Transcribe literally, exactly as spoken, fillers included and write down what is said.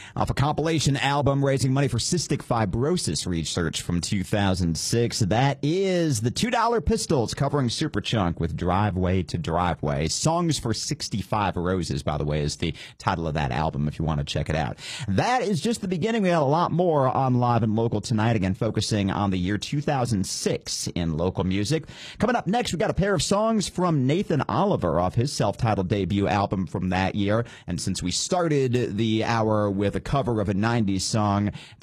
Off a compilation album raising money for cystic fibrosis research from two thousand six. That is the two dollar Pistols covering Superchunk with Driveway to Driveway. Songs for sixty-five Roses, by the way, is the title of that album if you want to check it out. That is just the beginning. We got a lot more on Live and Local tonight, again focusing on the year two thousand six in local music. Coming up next, we got a pair of songs from Nathan Oliver off his self-titled debut album from that year. And since we started the hour with a cover of a nineties song,